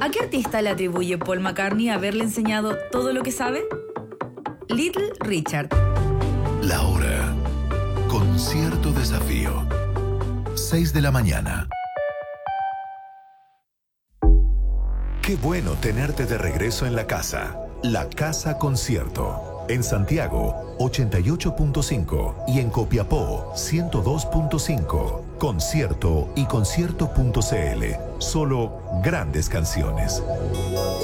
¿A qué artista le atribuye Paul McCartney haberle enseñado todo lo que sabe? Little Richard. La hora. Con cierto desafío. 6 de la mañana. Qué bueno tenerte de regreso en la casa. La Casa Concierto. En Santiago, 88.5 y en Copiapó, 102.5. Concierto y concierto.cl. Solo grandes canciones.